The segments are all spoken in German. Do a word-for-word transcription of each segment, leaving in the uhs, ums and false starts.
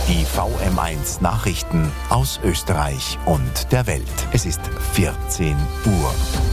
Die V M eins Nachrichten aus Österreich und der Welt. Es ist vierzehn Uhr.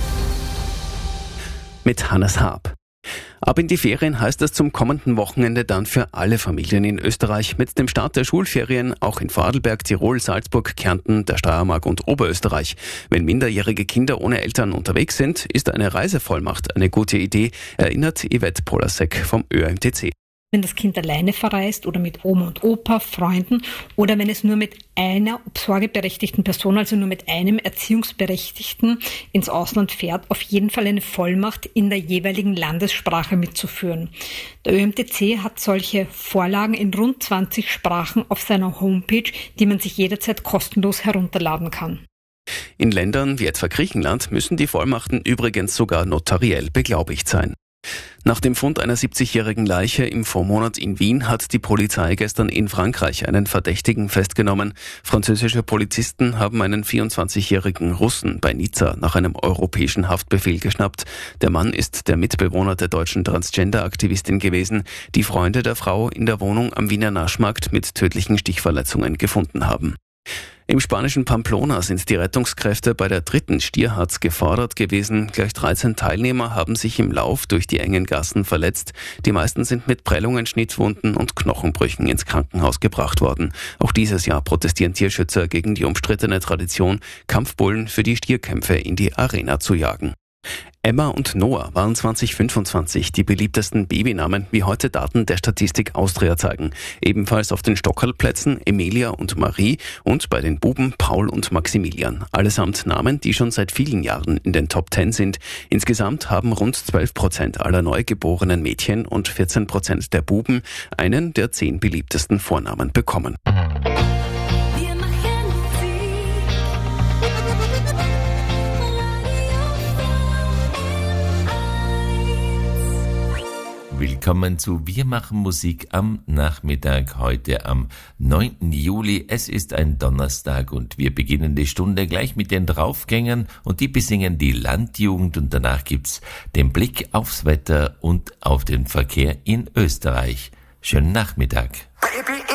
Mit Hannes Haab. Ab in die Ferien heißt es zum kommenden Wochenende dann für alle Familien in Österreich mit dem Start der Schulferien auch in Vorarlberg, Tirol, Salzburg, Kärnten, der Steiermark und Oberösterreich. Wenn minderjährige Kinder ohne Eltern unterwegs sind, ist eine Reisevollmacht eine gute Idee, erinnert Yvette Polasek vom Ö M T C. Wenn das Kind alleine verreist oder mit Oma und Opa, Freunden oder wenn es nur mit einer sorgeberechtigten Person, also nur mit einem Erziehungsberechtigten ins Ausland fährt, auf jeden Fall eine Vollmacht in der jeweiligen Landessprache mitzuführen. Der Ö M T C hat solche Vorlagen in rund zwanzig Sprachen auf seiner Homepage, die man sich jederzeit kostenlos herunterladen kann. In Ländern wie etwa Griechenland müssen die Vollmachten übrigens sogar notariell beglaubigt sein. Nach dem Fund einer siebzigjährigen Leiche im Vormonat in Wien hat die Polizei gestern in Frankreich einen Verdächtigen festgenommen. Französische Polizisten haben einen vierundzwanzigjährigen Russen bei Nizza nach einem europäischen Haftbefehl geschnappt. Der Mann ist der Mitbewohner der deutschen Transgender-Aktivistin gewesen, die Freunde der Frau in der Wohnung am Wiener Naschmarkt mit tödlichen Stichverletzungen gefunden haben. Im spanischen Pamplona sind die Rettungskräfte bei der dritten Stierharz gefordert gewesen. Gleich dreizehn Teilnehmer haben sich im Lauf durch die engen Gassen verletzt. Die meisten sind mit Prellungen, Schnittwunden und Knochenbrüchen ins Krankenhaus gebracht worden. Auch dieses Jahr protestieren Tierschützer gegen die umstrittene Tradition, Kampfbullen für die Stierkämpfe in die Arena zu jagen. Emma und Noah waren zwanzig fünfundzwanzig die beliebtesten Babynamen, wie heute Daten der Statistik Austria zeigen. Ebenfalls auf den Stockerlplätzen Emilia und Marie und bei den Buben Paul und Maximilian. Allesamt Namen, die schon seit vielen Jahren in den Top Ten sind. Insgesamt haben rund zwölf Prozent aller neugeborenen Mädchen und vierzehn Prozent der Buben einen der zehn beliebtesten Vornamen bekommen. Willkommen zu Wir machen Musik am Nachmittag, heute am neunten Juli. Es ist ein Donnerstag und wir beginnen die Stunde gleich mit den Draufgängern und die besingen die Landjugend und danach gibt's den Blick aufs Wetter und auf den Verkehr in Österreich. Schönen Nachmittag. Baby,